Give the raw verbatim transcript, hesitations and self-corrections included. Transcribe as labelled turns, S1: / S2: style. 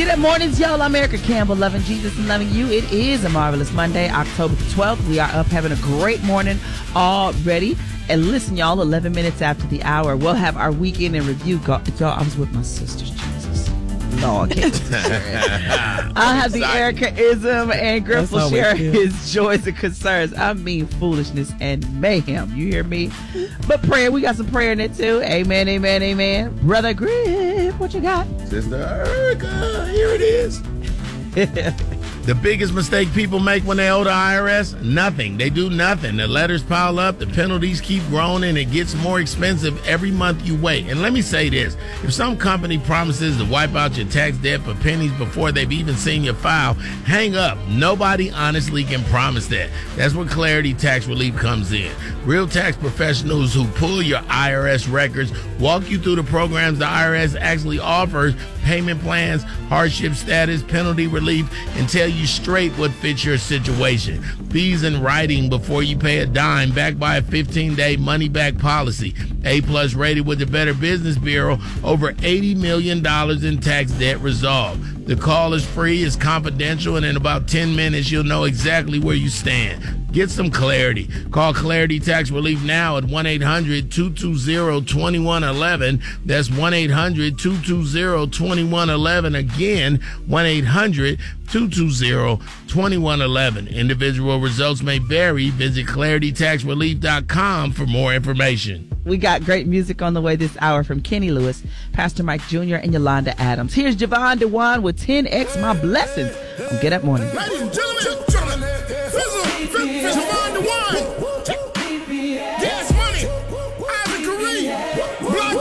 S1: Get up mornings, y'all. I'm Erica Campbell, loving Jesus and loving you. It is a marvelous Monday, October the twelfth. We are up having a great morning already. And listen, y'all, eleven minutes after the hour, we'll have our weekend in review. Y'all, I was with my sisters, Jesus. No, I can't. I'll have the Erica-ism, and Griff will share his joys and concerns. I mean, foolishness and mayhem. You hear me? But prayer, we got some prayer in it too. Amen, amen, amen. Brother Griff, what you got?
S2: Sister Erica, here it is. The biggest mistake people make when they owe the I R S? Nothing. They do nothing. The letters pile up, the penalties keep growing, and it gets more expensive every month you wait. And let me say this. If some company promises to wipe out your tax debt for pennies before they've even seen your file, hang up. Nobody honestly can promise that. That's where Clarity Tax Relief comes in. Real tax professionals who pull your I R S records, walk you through the programs the I R S actually offers, payment plans, hardship status, penalty relief, and tell you straight what fits your situation. Fees in writing before you pay a dime, backed by a fifteen-day money-back policy. A-plus rated with the Better Business Bureau, over eighty million dollars in tax debt resolved. The call is free, it's confidential, and in about ten minutes, you'll know exactly where you stand. Get some clarity. Call Clarity Tax Relief now at one eight hundred two two zero two one one one. That's one eight hundred two two zero two one one one. Again, one eight hundred two two zero two one one one. Individual results may vary. Visit clarity tax relief dot com for more information.
S1: We got great music on the way this hour from Kenny Lewis, Pastor Mike Junior, and Yolanda Adams. Here's Javon DeWan with ten X My Blessings on Get Up Morning.
S2: Ladies and gentlemen.